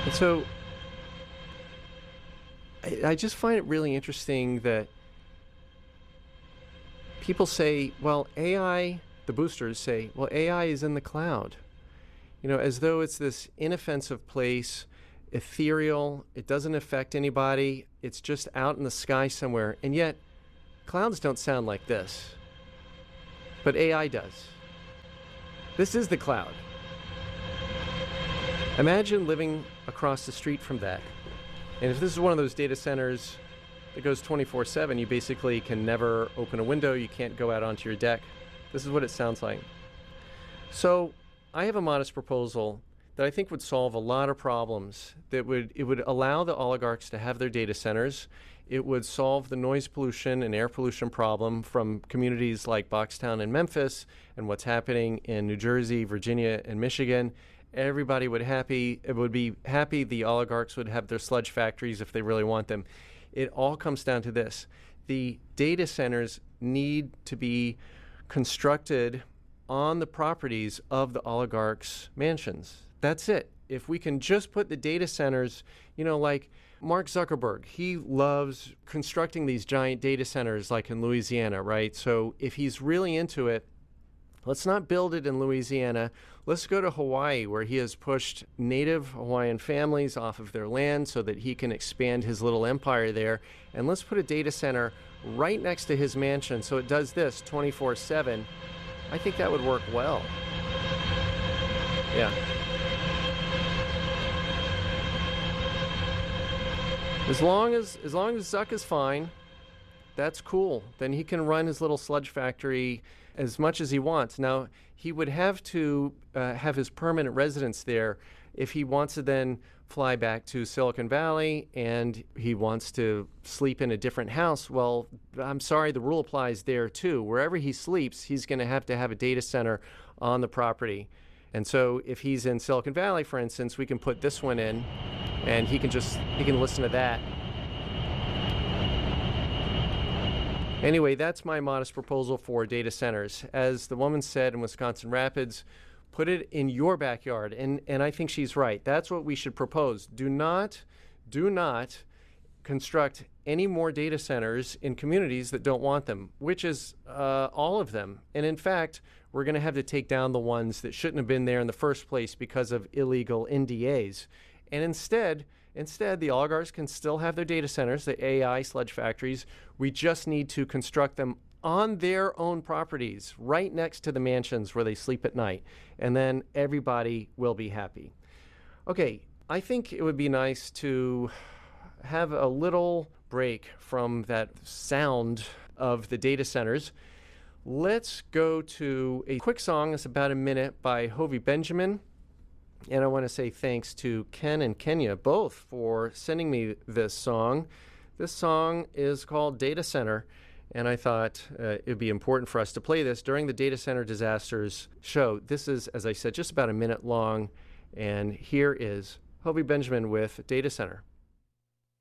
And so I just find it really interesting that people say, well, AI, the boosters say, well, AI is in the cloud, as though it's this inoffensive place, ethereal, it doesn't affect anybody, it's just out in the sky somewhere. And yet, clouds don't sound like this, but AI does. This is the cloud. Imagine living across the street from that. And if this is one of those data centers that goes 24/7, you basically can never open a window, you can't go out onto your deck. This is what it sounds like. So I have a modest proposal that I think would solve a lot of problems. It would allow the oligarchs to have their data centers. It would solve the noise pollution and air pollution problem from communities like Boxtown and Memphis and what's happening in New Jersey, Virginia, and Michigan. Everybody would be happy. The oligarchs would have their sludge factories if they really want them. It all comes down to this. The data centers need to be constructed on the properties of the oligarchs' mansions. That's it. If we can just put the data centers, like Mark Zuckerberg, he loves constructing these giant data centers like in Louisiana, right? So if he's really into it, let's not build it in Louisiana. Let's go to Hawaii, where he has pushed native Hawaiian families off of their land so that he can expand his little empire there. And let's put a data center right next to his mansion so it does this 24/7. I think that would work well. Yeah. As long as Zuck is fine, that's cool. Then he can run his little sludge factory as much as he wants. Now, he would have to have his permanent residence there if he wants to then fly back to Silicon Valley and he wants to sleep in a different house. Well, I'm sorry, the rule applies there too. Wherever he sleeps, he's going to have a data center on the property. And so if he's in Silicon Valley, for instance, we can put this one in and he can listen to that. Anyway, that's my modest proposal for data centers. As the woman said in Wisconsin Rapids, put it in your backyard. And I think she's right. That's what we should propose. Do not construct any more data centers in communities that don't want them, which is all of them. And in fact, we're going to have to take down the ones that shouldn't have been there in the first place because of illegal NDAs. And instead, the oligarchs can still have their data centers, the AI sludge factories. We just need to construct them on their own properties, right next to the mansions where they sleep at night. And then everybody will be happy. Okay, I think it would be nice to have a little break from that sound of the data centers. Let's go to a quick song. It's about a minute by Hovey Benjamin. And I want to say thanks to Ken and Kenya both for sending me this song. This song is called Data Center, and I thought it would be important for us to play this during the Data Center Disasters show. This is, as I said, just about a minute long, and here is Hovey Benjamin with Data Center.